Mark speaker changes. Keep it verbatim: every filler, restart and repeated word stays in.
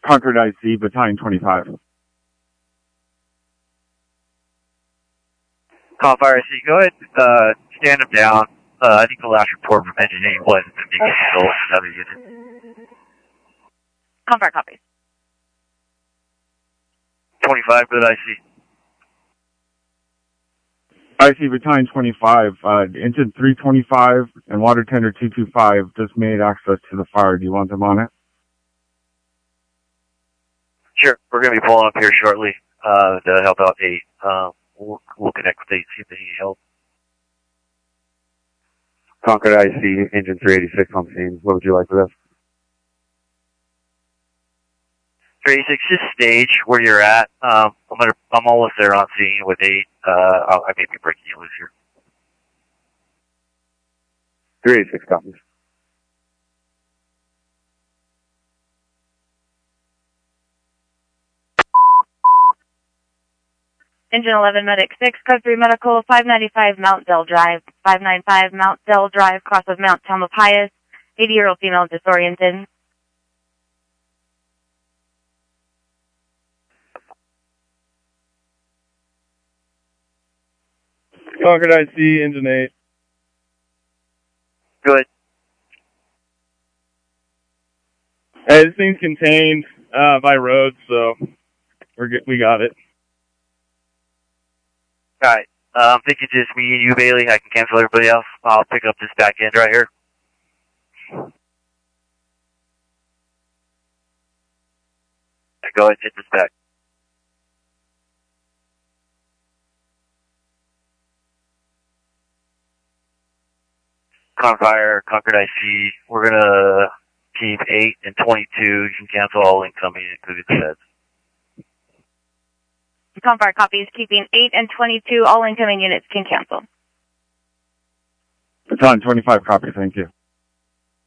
Speaker 1: Concord I C, Battalion twenty-five.
Speaker 2: Confire I C, go ahead, uh, stand him down. Uh, I think the last report from Engine eight was the big control another unit.
Speaker 3: Confire copies.
Speaker 2: twenty-five, good I C.
Speaker 1: I C Battalion twenty-five, uh, engine three twenty-five and water tender two twenty-five just made access to the fire. Do you want them on it?
Speaker 2: Sure, we're going to be pulling up here shortly, uh, to help out eight. Um, we'll, we'll connect with eight, see if they need help.
Speaker 4: Concord I C, engine three eighty-six on scene. What would you like for this?
Speaker 2: three eighty-six, just stage where you're at. Um, I'm gonna, I'm almost there on scene with eight. Uh, I'll, I may be breaking you loose here.
Speaker 4: three eighty-six copies.
Speaker 3: Engine eleven, Medic six, Code three Medical, five ninety-five Mount Dell Drive, five ninety-five Mount Dell Drive, cross of Mount Tamalpais, eighty-year-old female disoriented.
Speaker 5: Concord I C, engine eight.
Speaker 2: Good.
Speaker 5: Hey, this thing's contained uh, by road, so we're good, we got it.
Speaker 2: Alright, uh, I'm thinking just me and you, Bailey. I can cancel everybody else. I'll pick up this back end right here. Go ahead and hit this back. Confire, Concord I C. We're gonna keep eight and twenty-two. You can cancel all incoming, including the heads.
Speaker 3: Confire copies, keeping eight and twenty-two. All incoming units can cancel.
Speaker 1: Battalion twenty-five copy, thank you.